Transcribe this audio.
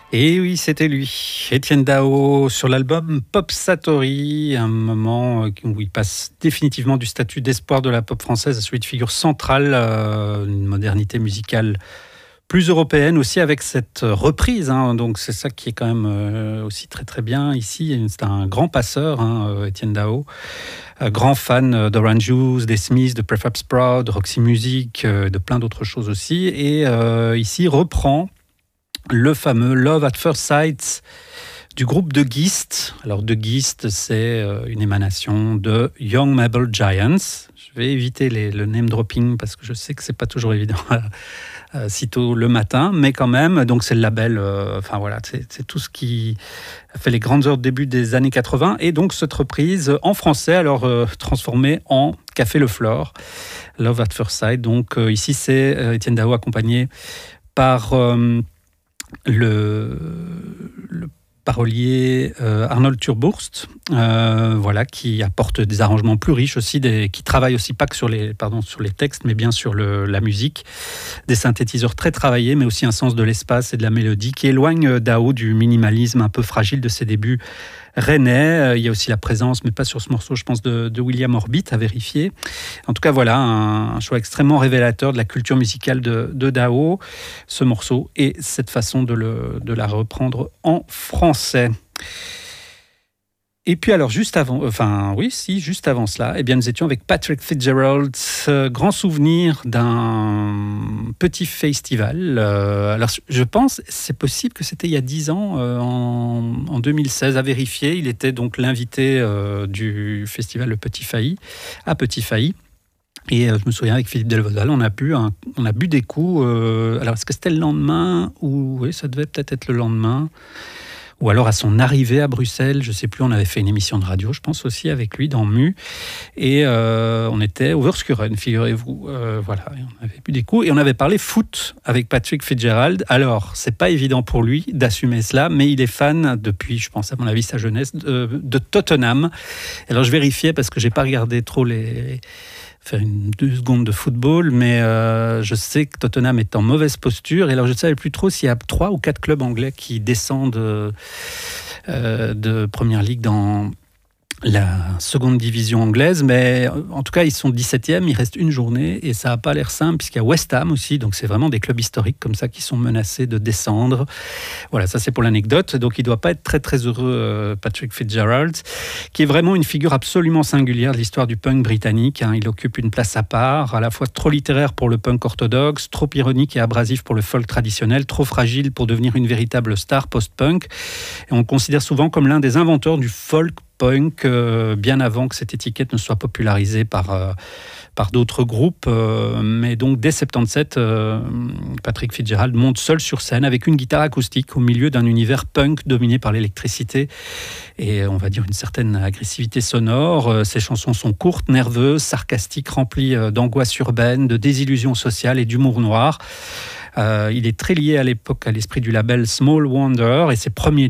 Et oui, c'était lui, Etienne Dao, sur l'album Pop Satori, un moment où il passe définitivement du statut d'espoir de la pop française à celui de figure centrale, une modernité musicale plus européenne aussi avec cette reprise, hein. Donc c'est ça qui est quand même aussi très très bien ici. C'est un grand passeur, hein, Etienne Dao, grand fan d'Orange Juice, des Smiths, de Prefab Sprout, de Roxy Music, de plein d'autres choses aussi. Et ici reprend le fameux Love at First Sight du groupe De Geest. Alors De Geest, c'est une émanation de Young Marble Giants. Je vais éviter le name dropping parce que je sais que c'est pas toujours évident sitôt le matin, mais quand même. Donc c'est le label. Enfin voilà, c'est tout ce qui a fait les grandes heures de début des années 80. Et donc cette reprise en français, alors transformée en Café Le Flore, Love at First Sight. Donc ici c'est Etienne Dao accompagné par le parolier Arnold Turbourst, voilà, qui apporte des arrangements plus riches aussi, qui travaille aussi pas que sur les textes, mais bien sur la musique, des synthétiseurs très travaillés, mais aussi un sens de l'espace et de la mélodie qui éloigne Dao du minimalisme un peu fragile de ses débuts rennais. Il y a aussi la présence, mais pas sur ce morceau, je pense, de William Orbit à vérifier. En tout cas, voilà, un choix extrêmement révélateur de la culture musicale de Dao, ce morceau, et cette façon de la reprendre en français. Et puis alors, juste avant cela, eh bien, nous étions avec Patrick Fitzgerald, grand souvenir d'un petit festival. Alors, je pense, c'est possible que c'était il y a 10 ans, en 2016, à vérifier. Il était donc l'invité du festival Le Petit Failly, à Petit Failly. Et je me souviens, avec Philippe Delvozal, on a bu des coups. Alors, est-ce que c'était le lendemain ou oui, ça devait peut-être être le lendemain. Ou alors à son arrivée à Bruxelles, je ne sais plus, on avait fait une émission de radio, je pense aussi avec lui dans Mu, et on était au Verskuren, figurez-vous, voilà, et on avait bu des coups, et on avait parlé foot avec Patrick Fitzgerald. Alors, c'est pas évident pour lui d'assumer cela, mais il est fan depuis, je pense à mon avis, sa jeunesse, de Tottenham. Alors je vérifiais parce que j'ai pas regardé trop faire 2 secondes de football, mais je sais que Tottenham est en mauvaise posture, et alors je ne savais plus trop s'il y a 3 ou 4 clubs anglais qui descendent de Première Ligue dans la seconde division anglaise, mais en tout cas ils sont 17e, il reste une journée et ça n'a pas l'air simple puisqu'il y a West Ham aussi, donc c'est vraiment des clubs historiques comme ça qui sont menacés de descendre. Voilà, ça c'est pour l'anecdote. Donc il ne doit pas être très très heureux, Patrick Fitzgerald, qui est vraiment une figure absolument singulière de l'histoire du punk britannique, hein. Il occupe une place à part, à la fois trop littéraire pour le punk orthodoxe, trop ironique et abrasif pour le folk traditionnel, trop fragile pour devenir une véritable star post-punk, et on le considère souvent comme l'un des inventeurs du folk punk, bien avant que cette étiquette ne soit popularisée par d'autres groupes. Mais donc dès 77, Patrick Fitzgerald monte seul sur scène avec une guitare acoustique au milieu d'un univers punk dominé par l'électricité et on va dire une certaine agressivité sonore. Ses chansons sont courtes, nerveuses, sarcastiques, remplies d'angoisse urbaine, de désillusion sociale et d'humour noir. Il est très lié à l'époque à l'esprit du label Small Wonder, et ses premiers